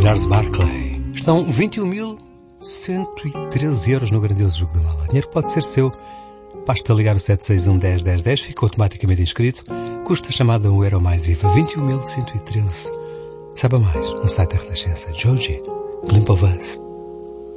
Charles Barkley. Estão 21.113 euros no grandioso jogo da mala. Dinheiro que pode ser seu. Basta ligar o 761-10-10-10, fica automaticamente inscrito. Custa chamada €1 mais IVA. 21.113. Saiba mais no site da Renascença. Joji, Limp of Us.